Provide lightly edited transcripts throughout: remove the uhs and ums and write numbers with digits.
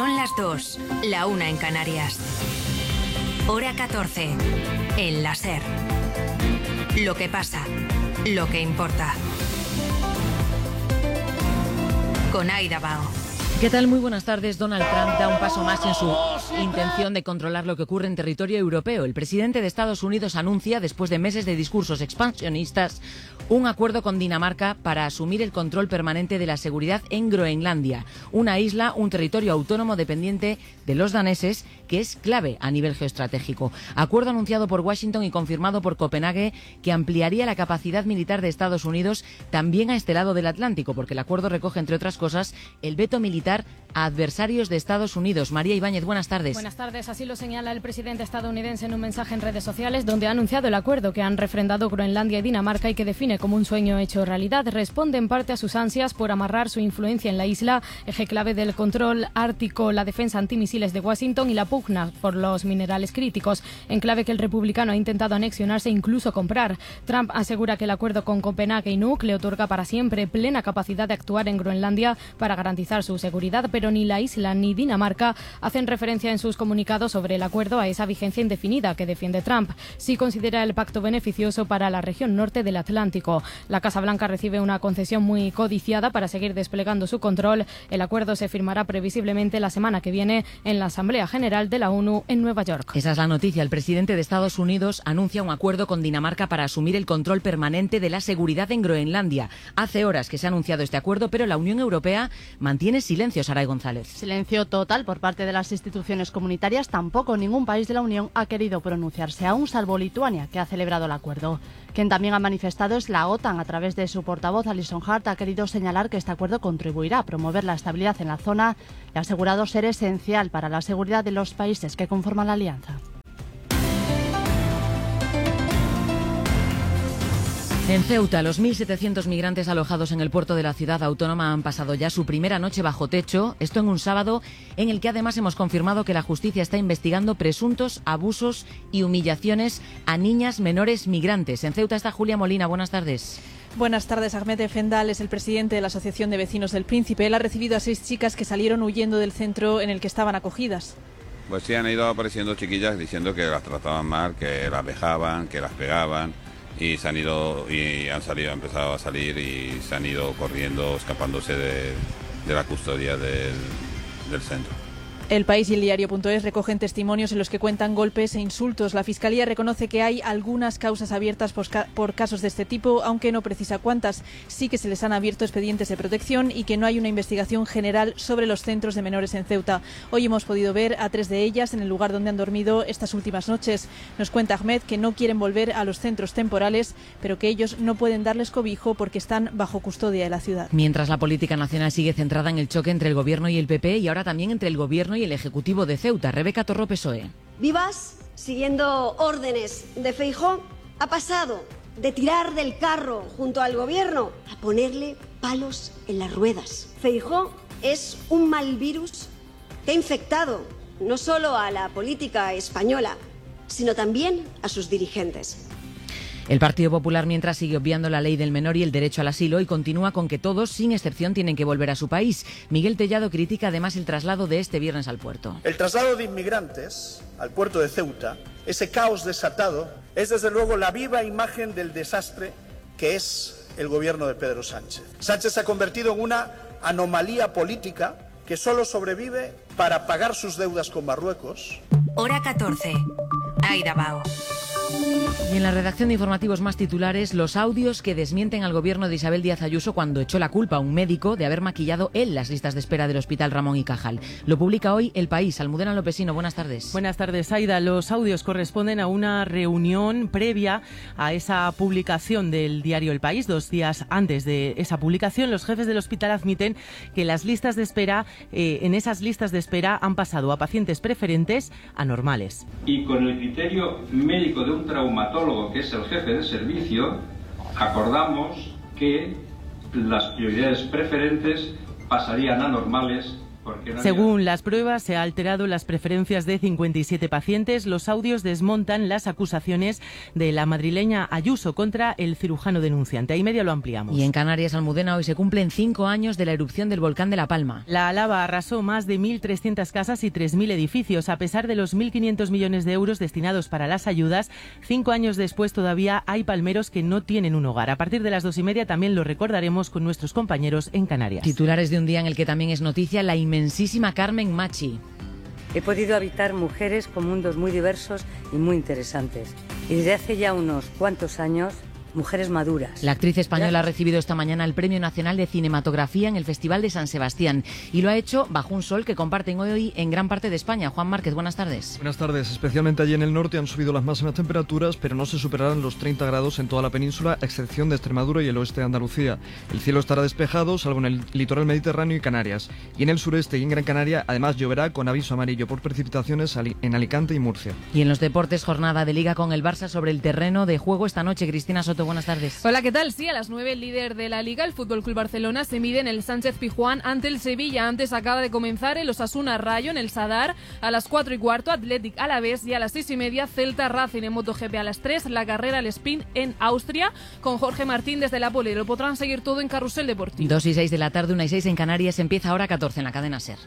Son las 2, la 1 en Canarias. Hora 14, en la SER. Lo que pasa, lo que importa. Con Aida Bao. ¿Qué tal? Muy buenas tardes. Donald Trump da un paso más en su intención de controlar lo que ocurre en territorio europeo. El presidente de Estados Unidos anuncia, después de meses de discursos expansionistas, un acuerdo con Dinamarca para asumir el control permanente de la seguridad en Groenlandia, una isla, un territorio autónomo dependiente de los daneses, que es clave a nivel geoestratégico. Acuerdo anunciado por Washington y confirmado por Copenhague, que ampliaría la capacidad militar de Estados Unidos también a este lado del Atlántico, porque el acuerdo recoge, entre otras cosas, el veto militar a adversarios de Estados Unidos. María Ibáñez, buenas tardes. Buenas tardes. Así lo señala el presidente estadounidense en un mensaje en redes sociales, donde ha anunciado el acuerdo que han refrendado Groenlandia y Dinamarca y que define como un sueño hecho realidad. Responde en parte a sus ansias por amarrar su influencia en la isla, eje clave del control ártico, la defensa antimisiles de Washington y la pugna por los minerales críticos, enclave que el republicano ha intentado anexionarse e incluso comprar. Trump asegura que el acuerdo con Copenhague y Nuuk le otorga para siempre plena capacidad de actuar en Groenlandia para garantizar su seguridad, pero ni la isla ni Dinamarca hacen referencia en sus comunicados sobre el acuerdo a esa vigencia indefinida que defiende Trump. Sí considera el pacto beneficioso para la región norte del Atlántico. La Casa Blanca recibe una concesión muy codiciada para seguir desplegando su control. El acuerdo se firmará previsiblemente la semana que viene en la Asamblea General de la ONU en Nueva York. Esa es la noticia. El presidente de Estados Unidos anuncia un acuerdo con Dinamarca para asumir el control permanente de la seguridad en Groenlandia. Hace horas que se ha anunciado este acuerdo, pero la Unión Europea mantiene silencio. Saray González. Silencio total por parte de las instituciones comunitarias. Tampoco ningún país de la Unión ha querido pronunciarse aún, salvo Lituania, que ha celebrado el acuerdo. Quien también ha manifestado es la OTAN. A través de su portavoz, Alison Hart, ha querido señalar que este acuerdo contribuirá a promover la estabilidad en la zona y ha asegurado ser esencial para la seguridad de los países que conforman la alianza. En Ceuta, los 1.700 migrantes alojados en el puerto de la ciudad autónoma han pasado ya su primera noche bajo techo, esto en un sábado en el que además hemos confirmado que la justicia está investigando presuntos abusos y humillaciones a niñas menores migrantes. En Ceuta está Julia Molina, buenas tardes. Buenas tardes. Ahmed Efendal es el presidente de la Asociación de Vecinos del Príncipe. Él ha recibido a 6 chicas que salieron huyendo del centro en el que estaban acogidas. Pues sí, han ido apareciendo chiquillas diciendo que las trataban mal, que las vejaban, que las pegaban. Y han empezado a salir y se han ido corriendo, escapándose de la custodia del centro. El País y el Diario.es recogen testimonios en los que cuentan golpes e insultos. La Fiscalía reconoce que hay algunas causas abiertas por casos de este tipo, aunque no precisa cuántas. Sí que se les han abierto expedientes de protección y que no hay una investigación general sobre los centros de menores en Ceuta. Hoy hemos podido ver a 3 de ellas en el lugar donde han dormido estas últimas noches. Nos cuenta Ahmed que no quieren volver a los centros temporales, pero que ellos no pueden darles cobijo porque están bajo custodia de la ciudad. Mientras la política nacional sigue centrada en el choque entre el Gobierno y el PP y ahora también entre el Gobierno y el Ejecutivo de Ceuta. Rebeca Torró, PSOE. Vivas, siguiendo órdenes de Feijóo, ha pasado de tirar del carro junto al Gobierno a ponerle palos en las ruedas. Feijóo es un mal virus que ha infectado no solo a la política española, sino también a sus dirigentes. El Partido Popular, mientras, sigue obviando la ley del menor y el derecho al asilo y continúa con que todos, sin excepción, tienen que volver a su país. Miguel Tellado critica además el traslado de este viernes al puerto. El traslado de inmigrantes al puerto de Ceuta, ese caos desatado, es desde luego la viva imagen del desastre que es el gobierno de Pedro Sánchez. Sánchez se ha convertido en una anomalía política que solo sobrevive para pagar sus deudas con Marruecos. Hora 14. Aida Bao. Y en la redacción de informativos más titulares, los audios que desmienten al gobierno de Isabel Díaz Ayuso cuando echó la culpa a un médico de haber maquillado él las listas de espera del Hospital Ramón y Cajal. Lo publica hoy El País. Almudena Lopesino, buenas tardes. Buenas tardes, Aida. Los audios corresponden a una reunión previa a esa publicación del diario El País. 2 días antes de esa publicación, los jefes del hospital admiten que las listas de espera, en esas listas de espera han pasado a pacientes preferentes a normales. Y con el criterio médico de un traumatólogo, que es el jefe de servicio, acordamos que las prioridades preferentes pasarían a normales porque no Según las pruebas, se ha alterado las preferencias de 57 pacientes. Los audios desmontan las acusaciones de la madrileña Ayuso contra el cirujano denunciante. Ahí media lo ampliamos. Y en Canarias, Almudena, hoy se cumplen 5 años de la erupción del volcán de La Palma. La lava arrasó más de 1.300 casas y 3.000 edificios. A pesar de los 1.500 millones de euros destinados para las ayudas, 5 años después todavía hay palmeros que no tienen un hogar. A partir de las 2:30 también lo recordaremos con nuestros compañeros en Canarias. Titulares de un día en el que también es noticia la inmensísima Carmen Machi. He podido habitar mujeres con mundos muy diversos y muy interesantes. Y desde hace ya unos cuantos años, mujeres maduras. La actriz española ha recibido esta mañana el Premio Nacional de Cinematografía en el Festival de San Sebastián y lo ha hecho bajo un sol que comparten hoy en gran parte de España. Juan Márquez, buenas tardes. Buenas tardes. Especialmente allí en el norte han subido las máximas temperaturas, pero no se superarán los 30 grados en toda la península, a excepción de Extremadura y el oeste de Andalucía. El cielo estará despejado, salvo en el litoral mediterráneo y Canarias. Y en el sureste y en Gran Canaria, además lloverá con aviso amarillo por precipitaciones en Alicante y Murcia. Y en los deportes, jornada de Liga con el Barça sobre el terreno de juego esta noche. Cristina Soto, buenas tardes. Hola, ¿qué tal? Sí, a las 9 el líder de la Liga, el FC Barcelona, se mide en el Sánchez-Pizjuán ante el Sevilla. Antes acaba de comenzar el Osasuna Rayo en el Sadar. A las 4:15 Athletic Alavés y a las 6:30 Celta Racing en MotoGP. A las 3 la carrera al sprint en Austria con Jorge Martín desde la pole. Lo podrán seguir todo en Carrusel Deportivo. 2:06 de la tarde, 1:06 en Canarias. Empieza ahora 14 en la cadena SER.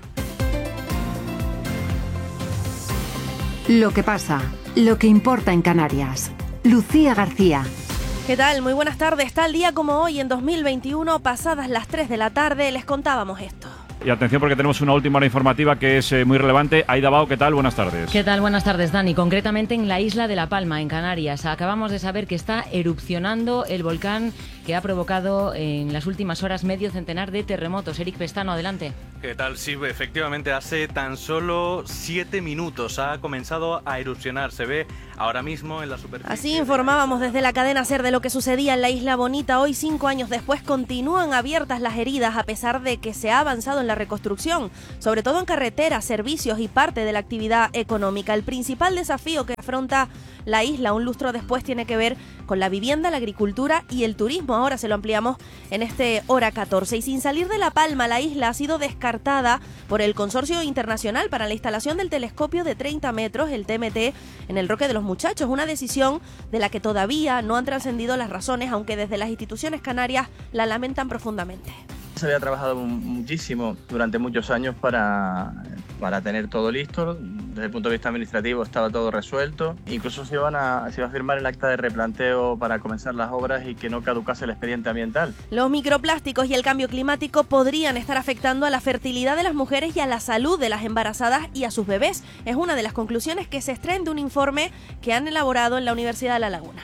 Lo que pasa, lo que importa en Canarias. Lucía García. ¿Qué tal? Muy buenas tardes. Tal día como hoy, en 2021, pasadas las 3 de la tarde, les contábamos esto. Y atención porque tenemos una última hora informativa que es muy relevante. Aida Bao, ¿qué tal? Buenas tardes. ¿Qué tal? Buenas tardes, Dani. Concretamente en la isla de La Palma, en Canarias. Acabamos de saber que está erupcionando el volcán que ha provocado en las últimas horas medio centenar de terremotos. Eric Pestano, adelante. ¿Qué tal? Sí, efectivamente, hace tan solo 7 minutos ha comenzado a erupcionar. Se ve ahora mismo en la superficie. Así informábamos desde la cadena SER de lo que sucedía en la Isla Bonita. Hoy, 5 años después, continúan abiertas las heridas a pesar de que se ha avanzado en la reconstrucción, sobre todo en carreteras, servicios y parte de la actividad económica. El principal desafío que afronta la isla un lustro después tiene que ver con la vivienda, la agricultura y el turismo. Ahora se lo ampliamos en este hora 14. Y sin salir de La Palma, la isla ha sido descartada por el Consorcio Internacional para la instalación del telescopio de 30 metros, el TMT, en el Roque de los Muchachos. Una decisión de la que todavía no han trascendido las razones, aunque desde las instituciones canarias la lamentan profundamente. Se había trabajado muchísimo durante muchos años para tener todo listo. Desde el punto de vista administrativo estaba todo resuelto. Incluso se iba a firmar el acta de replanteo para comenzar las obras y que no caducase el expediente ambiental. Los microplásticos y el cambio climático podrían estar afectando a la fertilidad de las mujeres y a la salud de las embarazadas y a sus bebés. Es una de las conclusiones que se extraen de un informe que han elaborado en la Universidad de La Laguna.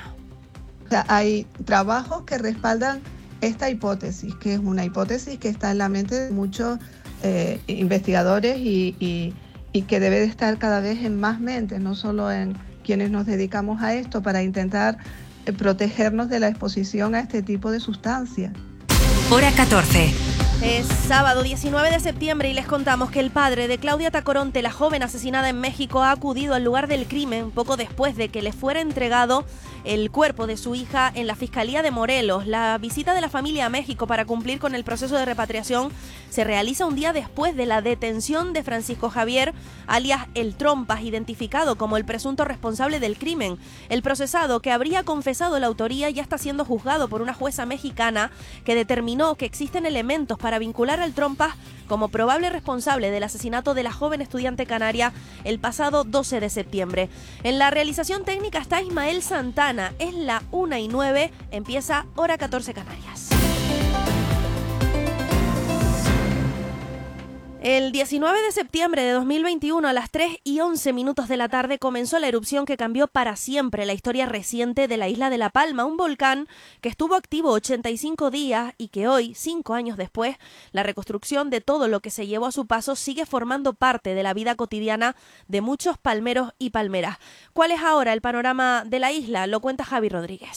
O sea, hay trabajos que respaldan esta hipótesis, que es una hipótesis que está en la mente de muchos investigadores y que debe de estar cada vez en más mentes, no solo en quienes nos dedicamos a esto, para intentar protegernos de la exposición a este tipo de sustancias. Hora 14. Es sábado 19 de septiembre y les contamos que el padre de Claudia Tacoronte, la joven asesinada en México, ha acudido al lugar del crimen poco después de que le fuera entregado el cuerpo de su hija en la Fiscalía de Morelos. La visita de la familia a México para cumplir con el proceso de repatriación se realiza un día después de la detención de Francisco Javier, alias El Trompas, identificado como el presunto responsable del crimen. El procesado, que habría confesado la autoría, ya está siendo juzgado por una jueza mexicana que determinó que existen elementos para vincular al Trompas como probable responsable del asesinato de la joven estudiante canaria el pasado 12 de septiembre. En la realización técnica está Ismael Santana. Es la 1:09, empieza Hora 14 Canarias. El 19 de septiembre de 2021 a las 3:11 de la tarde comenzó la erupción que cambió para siempre la historia reciente de la isla de La Palma, un volcán que estuvo activo 85 días y que hoy, 5 años después, la reconstrucción de todo lo que se llevó a su paso sigue formando parte de la vida cotidiana de muchos palmeros y palmeras. ¿Cuál es ahora el panorama de la isla? Lo cuenta Javi Rodríguez.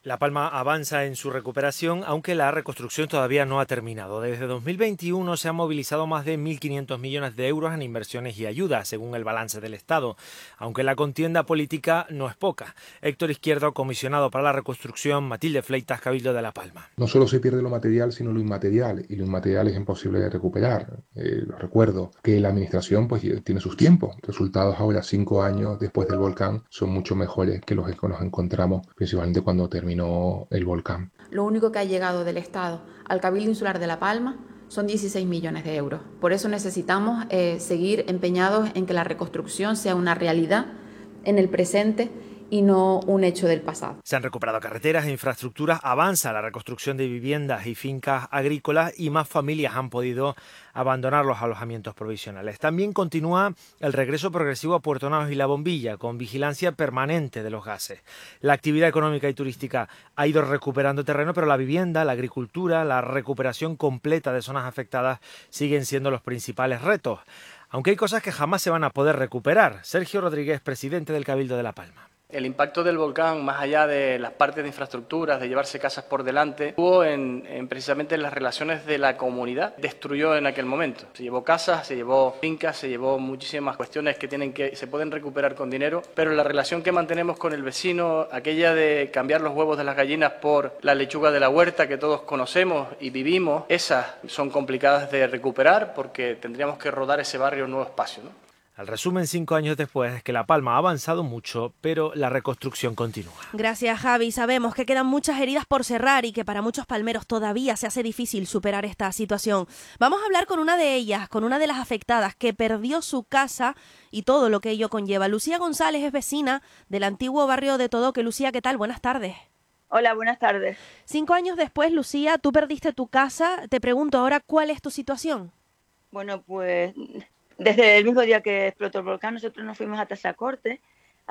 La Palma avanza en su recuperación, aunque la reconstrucción todavía no ha terminado. Desde 2021 se han movilizado más de 1.500 millones de euros en inversiones y ayudas, según el balance del Estado, aunque la contienda política no es poca. Héctor Izquierdo, comisionado para la reconstrucción, Matilde Fleitas, Cabildo de La Palma. No solo se pierde lo material, sino lo inmaterial, y lo inmaterial es imposible de recuperar. Recuerdo que la administración pues tiene sus tiempos. Resultados ahora, 5 años después del volcán, son mucho mejores que los que nos encontramos, principalmente cuando terminó el volcán. Lo único que ha llegado del Estado al Cabildo Insular de La Palma son 16 millones de euros. Por eso necesitamos seguir empeñados en que la reconstrucción sea una realidad en el presente y no un hecho del pasado. Se han recuperado carreteras e infraestructuras, avanza la reconstrucción de viviendas y fincas agrícolas y más familias han podido abandonar los alojamientos provisionales. También continúa el regreso progresivo a Puerto Naos y La Bombilla, con vigilancia permanente de los gases. La actividad económica y turística ha ido recuperando terreno, pero la vivienda, la agricultura, la recuperación completa de zonas afectadas siguen siendo los principales retos. Aunque hay cosas que jamás se van a poder recuperar. Sergio Rodríguez, presidente del Cabildo de La Palma. El impacto del volcán, más allá de las partes de infraestructuras, de llevarse casas por delante, hubo precisamente en las relaciones de la comunidad. Destruyó en aquel momento. Se llevó casas, se llevó fincas, se llevó muchísimas cuestiones que se pueden recuperar con dinero, pero la relación que mantenemos con el vecino, aquella de cambiar los huevos de las gallinas por la lechuga de la huerta que todos conocemos y vivimos, esas son complicadas de recuperar porque tendríamos que rodar ese barrio en un nuevo espacio, ¿no? El resumen 5 años después es que La Palma ha avanzado mucho, pero la reconstrucción continúa. Gracias, Javi. Sabemos que quedan muchas heridas por cerrar y que para muchos palmeros todavía se hace difícil superar esta situación. Vamos a hablar con una de ellas, con una de las afectadas que perdió su casa y todo lo que ello conlleva. Lucía González es vecina del antiguo barrio de Todoque. Lucía, ¿qué tal? Buenas tardes. Hola, buenas tardes. 5 años después, Lucía, tú perdiste tu casa. Te pregunto ahora, ¿cuál es tu situación? Bueno, pues desde el mismo día que explotó el volcán, nosotros nos fuimos a Tazacorte.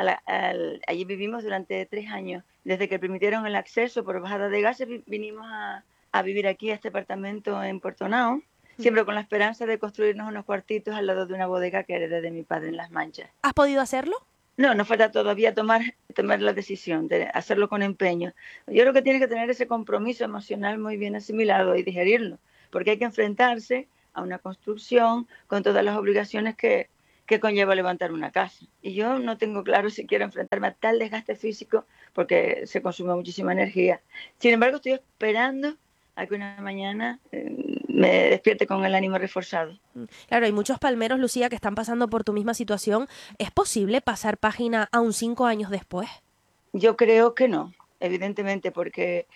Allí vivimos durante 3 años. Desde que permitieron el acceso por bajada de gases, vinimos a vivir aquí, a este apartamento en Puerto Naos, siempre con la esperanza de construirnos unos cuartitos al lado de una bodega que heredé de mi padre en Las Manchas. ¿Has podido hacerlo? No, nos falta todavía tomar la decisión de hacerlo con empeño. Yo creo que tienes que tener ese compromiso emocional muy bien asimilado y digerirlo, porque hay que enfrentarse a una construcción con todas las obligaciones que conlleva levantar una casa. Y yo no tengo claro si quiero enfrentarme a tal desgaste físico porque se consume muchísima energía. Sin embargo, estoy esperando a que una mañana me despierte con el ánimo reforzado. Claro, hay muchos palmeros, Lucía, que están pasando por tu misma situación. ¿Es posible pasar página aún 5 años después? Yo creo que no, evidentemente, porque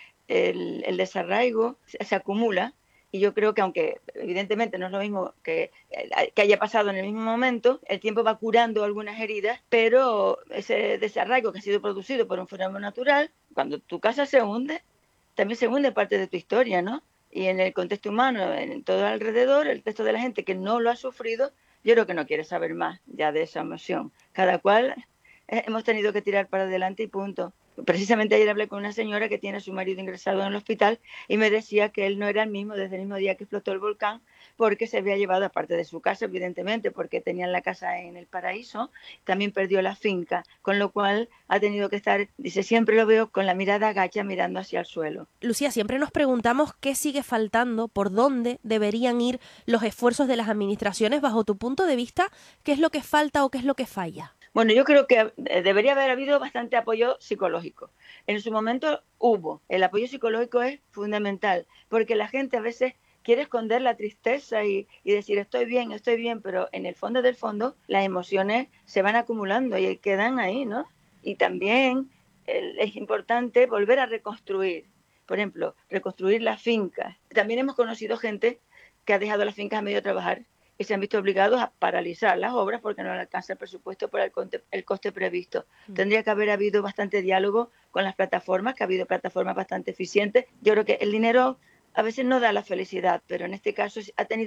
el desarraigo se acumula. Y yo creo que aunque evidentemente no es lo mismo que haya pasado en el mismo momento, el tiempo va curando algunas heridas, pero ese desarraigo que ha sido producido por un fenómeno natural, cuando tu casa se hunde, también se hunde parte de tu historia, ¿no? Y en el contexto humano, en todo alrededor, el resto de la gente que no lo ha sufrido, yo creo que no quiere saber más ya de esa emoción. Cada cual hemos tenido que tirar para adelante y punto. Precisamente ayer hablé con una señora que tiene a su marido ingresado en el hospital y me decía que él no era el mismo desde el mismo día que explotó el volcán porque se había llevado aparte de su casa, evidentemente, porque tenían la casa en el paraíso, también perdió la finca, con lo cual ha tenido que estar, dice, siempre lo veo con la mirada agacha mirando hacia el suelo. Lucía, siempre nos preguntamos qué sigue faltando, por dónde deberían ir los esfuerzos de las administraciones. Bajo tu punto de vista, ¿qué es lo que falta o qué es lo que falla? Bueno, yo creo que debería haber habido bastante apoyo psicológico. En su momento hubo. El apoyo psicológico es fundamental, porque la gente a veces quiere esconder la tristeza y decir estoy bien, pero en el fondo del fondo las emociones se van acumulando y quedan ahí, ¿no? Y también es importante volver a reconstruir. Por ejemplo, reconstruir las fincas. También hemos conocido gente que ha dejado las fincas a medio trabajar y se han visto obligados a paralizar las obras porque no le alcanza el presupuesto por el coste previsto. Tendría que haber habido bastante diálogo con las plataformas, que ha habido plataformas bastante eficientes. Yo creo que el dinero a veces no da la felicidad, pero en este caso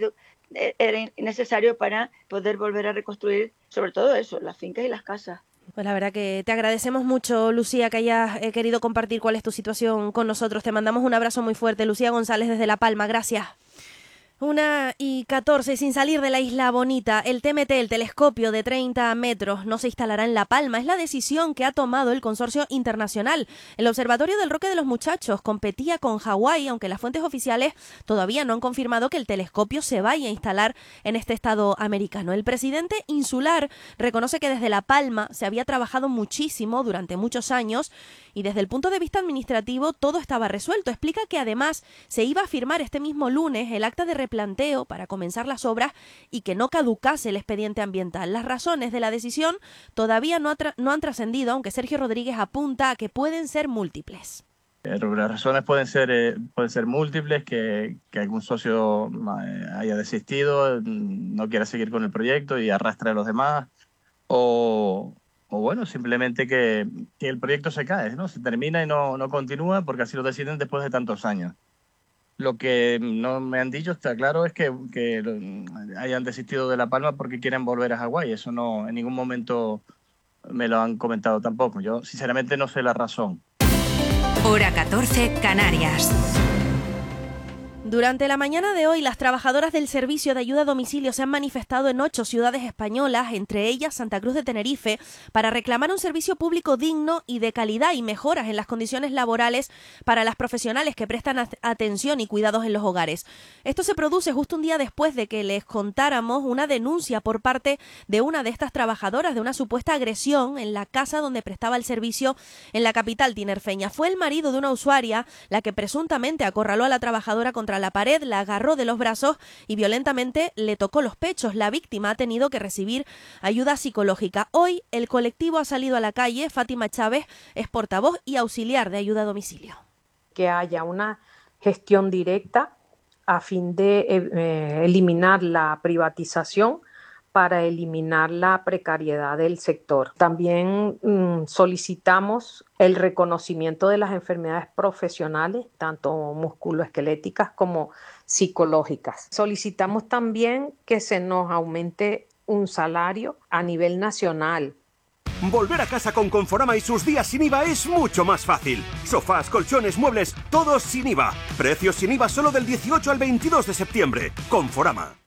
era necesario para poder volver a reconstruir, sobre todo eso, las fincas y las casas. Pues la verdad que te agradecemos mucho, Lucía, que hayas querido compartir cuál es tu situación con nosotros. Te mandamos un abrazo muy fuerte. Lucía González desde La Palma, gracias. 1:14, sin salir de la Isla Bonita, el TMT, el telescopio de 30 metros, no se instalará en La Palma. Es la decisión que ha tomado el consorcio internacional. El Observatorio del Roque de los Muchachos competía con Hawái, aunque las fuentes oficiales todavía no han confirmado que el telescopio se vaya a instalar en este estado americano. El presidente insular reconoce que desde La Palma se había trabajado muchísimo durante muchos años y desde el punto de vista administrativo todo estaba resuelto. Explica que además se iba a firmar este mismo lunes el acta de replanteo para comenzar las obras y que no caducase el expediente ambiental. Las razones de la decisión todavía no han trascendido, aunque Sergio Rodríguez apunta a que pueden ser múltiples. Las razones pueden ser múltiples, que algún socio haya desistido, no quiera seguir con el proyecto y arrastre a los demás, o bueno, simplemente que el proyecto se cae, ¿no? Se termina y no continúa porque así lo deciden después de tantos años. Lo que no me han dicho, está claro, es que hayan desistido de La Palma porque quieren volver a Hawái. Eso no, en ningún momento me lo han comentado tampoco. Yo sinceramente no sé la razón. Hora 14, Canarias. Durante la mañana de hoy, las trabajadoras del servicio de ayuda a domicilio se han manifestado en 8 ciudades españolas, entre ellas Santa Cruz de Tenerife, para reclamar un servicio público digno y de calidad y mejoras en las condiciones laborales para las profesionales que prestan atención y cuidados en los hogares. Esto se produce justo un día después de que les contáramos una denuncia por parte de una de estas trabajadoras de una supuesta agresión en la casa donde prestaba el servicio en la capital tinerfeña. Fue el marido de una usuaria la que presuntamente acorraló a la trabajadora contra la pared, la agarró de los brazos y violentamente le tocó los pechos. La víctima ha tenido que recibir ayuda psicológica. Hoy el colectivo ha salido a la calle. Fátima Chávez es portavoz y auxiliar de ayuda a domicilio. Que haya una gestión directa a fin de eliminar la privatización para eliminar la precariedad del sector. También solicitamos el reconocimiento de las enfermedades profesionales, tanto musculoesqueléticas como psicológicas. Solicitamos también que se nos aumente un salario a nivel nacional. Volver a casa con Conforama y sus días sin IVA es mucho más fácil. Sofás, colchones, muebles, todos sin IVA. Precios sin IVA solo del 18 al 22 de septiembre. Conforama.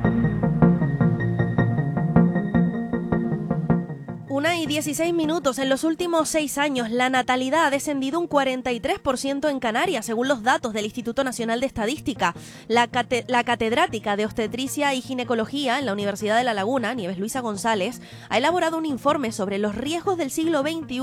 1:16. En los últimos 6 años, la natalidad ha descendido un 43% en Canarias, según los datos del Instituto Nacional de Estadística. La catedrática de Obstetricia y Ginecología en la Universidad de La Laguna, Nieves Luisa González, ha elaborado un informe sobre los riesgos del siglo XXI